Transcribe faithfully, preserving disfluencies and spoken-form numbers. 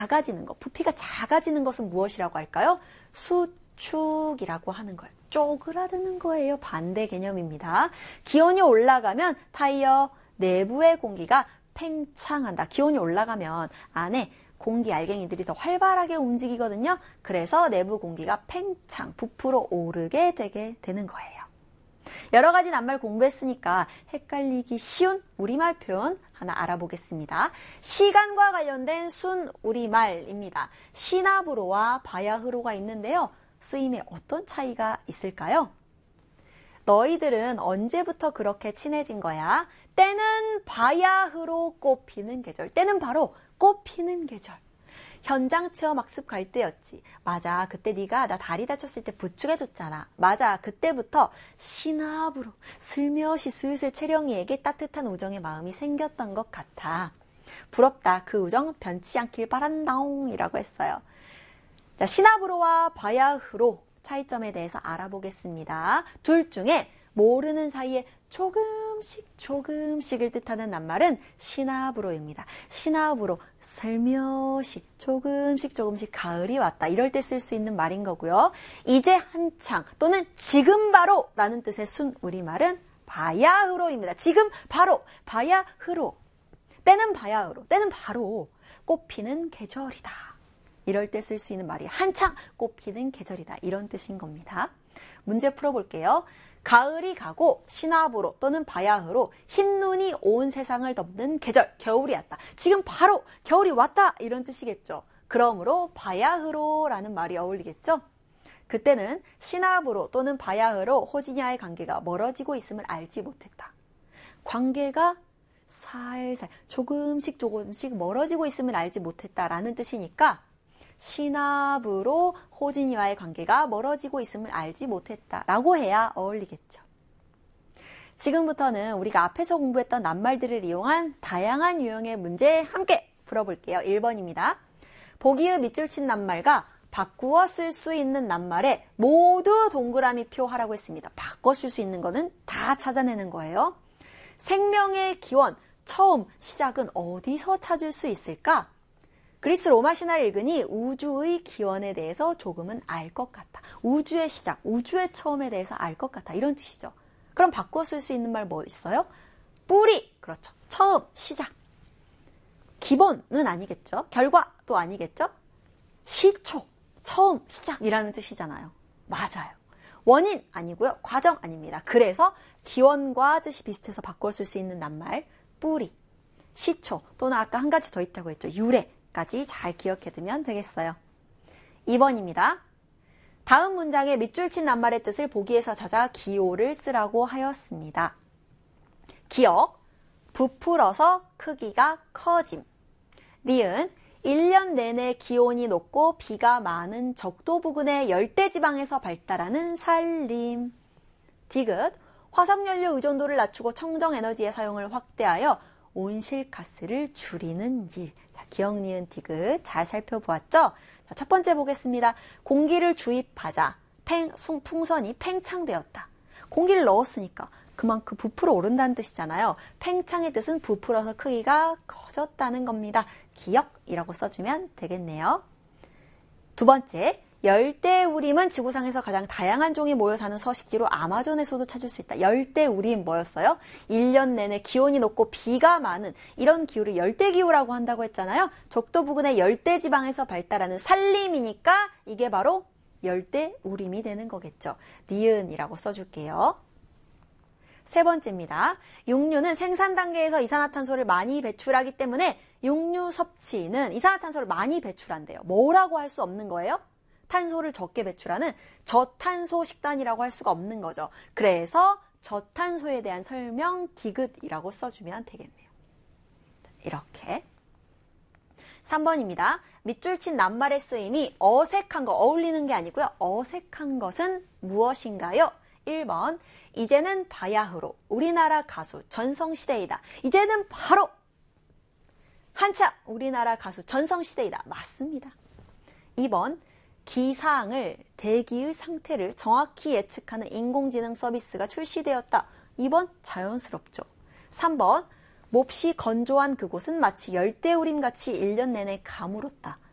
작아지는 것, 부피가 작아지는 것은 무엇이라고 할까요? 수축이라고 하는 거예요. 쪼그라드는 거예요. 반대 개념입니다. 기온이 올라가면 타이어 내부의 공기가 팽창한다. 기온이 올라가면 안에 공기 알갱이들이 더 활발하게 움직이거든요. 그래서 내부 공기가 팽창, 부풀어 오르게 되게 되는 거예요. 여러 가지 낱말 공부했으니까 헷갈리기 쉬운 우리말 표현 하나 알아보겠습니다. 시간과 관련된 순 우리말입니다. 시나브로와 바야흐로가 있는데요. 쓰임에 어떤 차이가 있을까요? 너희들은 언제부터 그렇게 친해진 거야? 때는 바야흐로 꽃피는 계절. 때는 바로 꽃피는 계절. 현장 체험 학습 갈 때였지. 맞아. 그때 네가 나 다리 다쳤을 때 부축해줬잖아. 맞아. 그때부터 시나브로 슬며시 슬슬 채령이에게 따뜻한 우정의 마음이 생겼던 것 같아. 부럽다. 그 우정 변치 않길 바란다옹 이라고 했어요. 자, 시나브로와 바야흐로 차이점에 대해서 알아보겠습니다. 둘 중에 모르는 사이에 조금씩 조금씩을 뜻하는 낱말은 시나브로입니다. 시나브로, 살며시, 조금씩 조금씩 가을이 왔다. 이럴 때 쓸 수 있는 말인 거고요. 이제 한창 또는 지금 바로 라는 뜻의 순 우리말은 바야흐로입니다. 지금 바로, 바야흐로. 때는 바야흐로, 때는 바로 꽃피는 계절이다. 이럴 때 쓸 수 있는 말이 한창 꽃피는 계절이다. 이런 뜻인 겁니다. 문제 풀어볼게요. 가을이 가고 시나브로 또는 바야흐로 흰 눈이 온 세상을 덮는 계절, 겨울이 왔다. 지금 바로 겨울이 왔다 이런 뜻이겠죠. 그러므로 바야흐로라는 말이 어울리겠죠. 그때는 시나브로 또는 바야흐로 호지니아의 관계가 멀어지고 있음을 알지 못했다. 관계가 살살 조금씩 조금씩 멀어지고 있음을 알지 못했다라는 뜻이니까 시나브로 호지니와의 관계가 멀어지고 있음을 알지 못했다라고 해야 어울리겠죠. 지금부터는 우리가 앞에서 공부했던 낱말들을 이용한 다양한 유형의 문제 함께 풀어볼게요. 일 번입니다. 보기의 밑줄 친 낱말과 바꾸어 쓸 수 있는 낱말에 모두 동그라미표 하라고 했습니다. 바꿔 쓸 수 있는 거는 다 찾아내는 거예요. 생명의 기원, 처음, 시작은 어디서 찾을 수 있을까? 그리스 로마 신화를 읽으니 우주의 기원에 대해서 조금은 알 것 같아. 우주의 시작, 우주의 처음에 대해서 알 것 같아. 이런 뜻이죠. 그럼 바꿔 쓸 수 있는 말 뭐 있어요? 뿌리, 그렇죠. 처음, 시작. 기본은 아니겠죠. 결과도 아니겠죠. 시초, 처음, 시작이라는 뜻이잖아요. 맞아요. 원인 아니고요. 과정 아닙니다. 그래서 기원과 뜻이 비슷해서 바꿔 쓸 수 있는 낱말 뿌리, 시초 또는 아까 한 가지 더 있다고 했죠. 유래. 까지 잘 기억해두면 되겠어요. 이 번입니다. 다음 문장의 밑줄 친 낱말의 뜻을 보기에서 찾아 기호를 쓰라고 하였습니다. 기억, 부풀어서 크기가 커짐. 니은, 일 년 내내 기온이 높고 비가 많은 적도 부근의 열대지방에서 발달하는 산림. 디귿, 화석연료 의존도를 낮추고 청정에너지의 사용을 확대하여 온실가스를 줄이는 일. 자, 기억, 니은, 디귿 잘 살펴보았죠? 자, 첫 번째 보겠습니다. 공기를 주입하자 팽, 숭, 풍선이 팽창되었다. 공기를 넣었으니까 그만큼 부풀어 오른다는 뜻이잖아요. 팽창의 뜻은 부풀어서 크기가 커졌다는 겁니다. 기억이라고 써주면 되겠네요. 두 번째, 열대우림은 지구상에서 가장 다양한 종이 모여 사는 서식지로 아마존에서도 찾을 수 있다. 열대우림 뭐였어요? 일 년 내내 기온이 높고 비가 많은 이런 기후를 열대기후라고 한다고 했잖아요. 적도 부근의 열대지방에서 발달하는 산림이니까 이게 바로 열대우림이 되는 거겠죠. 니은이라고 써줄게요. 세 번째입니다. 육류는 생산 단계에서 이산화탄소를 많이 배출하기 때문에 육류 섭취는 이산화탄소를 많이 배출한대요. 뭐라고 할 수 없는 거예요? 탄소를 적게 배출하는 저탄소 식단이라고 할 수가 없는 거죠. 그래서 저탄소에 대한 설명 디귿이라고 써주면 되겠네요. 이렇게. 삼 번입니다. 밑줄 친 낱말의 쓰임이 어색한 거, 어울리는 게 아니고요. 어색한 것은 무엇인가요? 일 번, 이제는 바야흐로 우리나라 가수 전성시대이다. 이제는 바로 한참 우리나라 가수 전성시대이다. 맞습니다. 이 번, 기상을, 대기의 상태를 정확히 예측하는 인공지능 서비스가 출시되었다. 이 번, 자연스럽죠. 삼 번, 몹시 건조한 그곳은 마치 열대우림같이 일 년 내내 가물었다.